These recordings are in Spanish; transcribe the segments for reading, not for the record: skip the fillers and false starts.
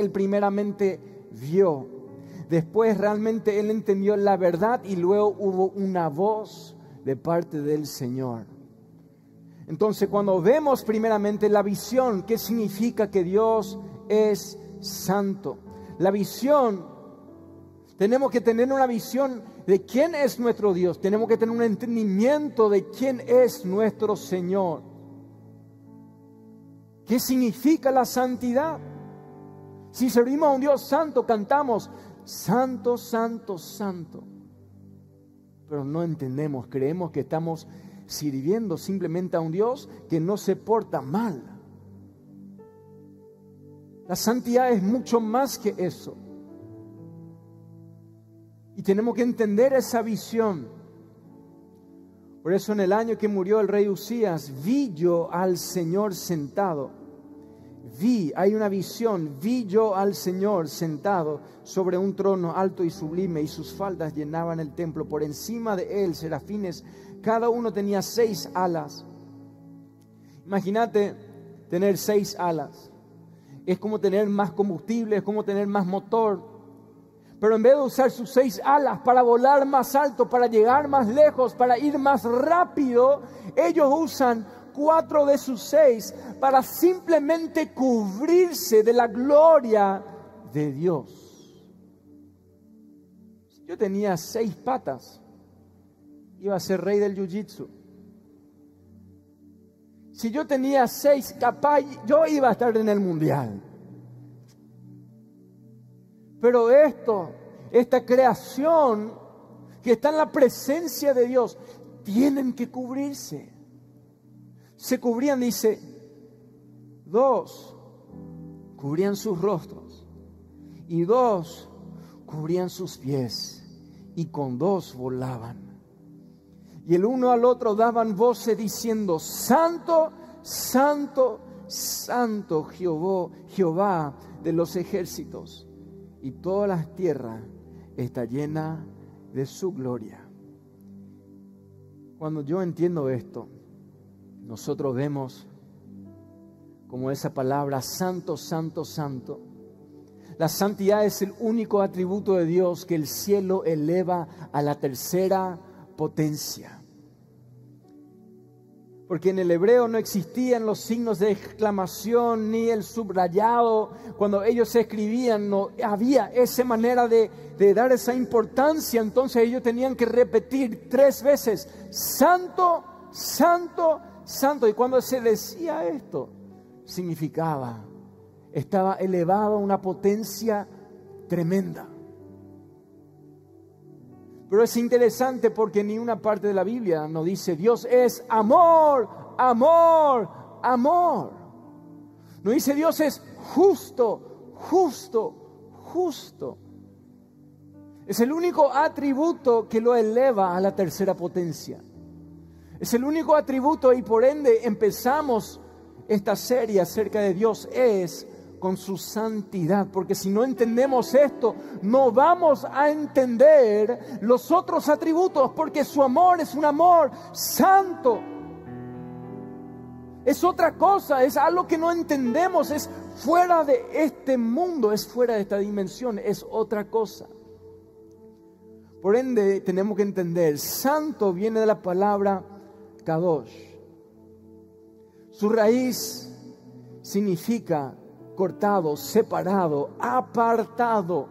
él primeramente vio. Después realmente él entendió la verdad y luego hubo una voz de parte del Señor. Entonces, cuando vemos primeramente la visión, ¿qué significa que Dios es santo? La visión, tenemos que tener una visión de quién es nuestro Dios. Tenemos que tener un entendimiento de quién es nuestro Señor. ¿Qué significa la santidad? Si servimos a un Dios santo, cantamos santo, santo, santo. Pero no entendemos, creemos que estamos sirviendo simplemente a un Dios que no se porta mal. La santidad es mucho más que eso. Y tenemos que entender esa visión. Por eso en el año que murió el rey Usías, vi yo al Señor sentado. Hay una visión, vi yo al Señor sentado sobre un trono alto y sublime, y sus faldas llenaban el templo. Por encima de él, serafines, cada uno tenía 6 alas. Imagínate tener 6 alas. Es como tener más combustible, es como tener más motor. Pero en vez de usar sus 6 alas para volar más alto, para llegar más lejos, para ir más rápido, ellos usan 4 de sus 6 para simplemente cubrirse de la gloria de Dios. Si yo tenía 6 patas, iba a ser rey del jiu-jitsu. Si yo tenía 6, capaz yo iba a estar en el mundial. Pero esta creación que está en la presencia de Dios, tienen que cubrirse. Se cubrían, dice, 2 cubrían sus rostros y 2 cubrían sus pies, y con 2 volaban. Y el uno al otro daban voces diciendo: Santo, Santo, Santo Jehová de los ejércitos, y toda la tierra está llena de su gloria. Cuando yo entiendo esto, nosotros vemos como esa palabra santo, santo, santo. La santidad es el único atributo de Dios que el cielo eleva a la tercera potencia. Porque en el hebreo no existían los signos de exclamación ni el subrayado. Cuando ellos escribían no había esa manera de dar esa importancia. Entonces ellos tenían que repetir 3 veces: santo, santo, santo. Y cuando se decía esto, significaba, estaba elevado a una potencia tremenda. Pero es interesante porque ni una parte de la Biblia nos dice Dios es amor, amor, amor. No dice Dios es justo, justo, justo. Es el único atributo que lo eleva a la tercera potencia. Es el único atributo, y por ende empezamos esta serie acerca de Dios es con su santidad, porque si no entendemos esto, no vamos a entender los otros atributos, porque su amor es un amor santo. Es otra cosa, es algo que no entendemos, es fuera de este mundo, es fuera de esta dimensión, es otra cosa. Por ende, tenemos que entender, santo viene de la palabra kadosh. Su raíz significa cortado, separado, apartado.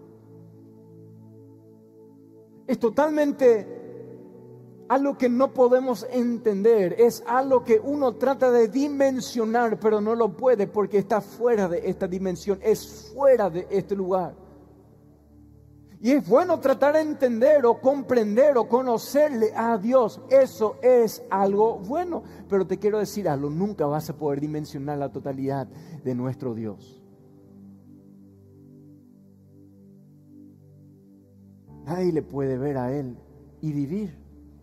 Es totalmente algo que no podemos entender. Es algo que uno trata de dimensionar, pero no lo puede porque está fuera de esta dimensión, es fuera de este lugar. Y es bueno tratar de entender o comprender o conocerle a Dios. Eso es algo bueno. Pero te quiero decir algo, nunca vas a poder dimensionar la totalidad de nuestro Dios. Nadie le puede ver a Él y vivir.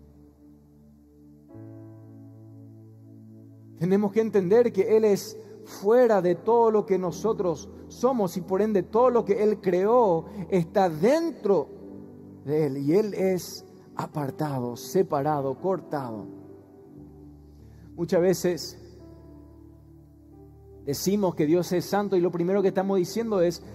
Tenemos que entender que Él es fuera de todo lo que nosotros somos, y por ende todo lo que Él creó está dentro de Él, y Él es apartado, separado, cortado. Muchas veces Decimos que Dios es santo y lo primero que estamos diciendo es,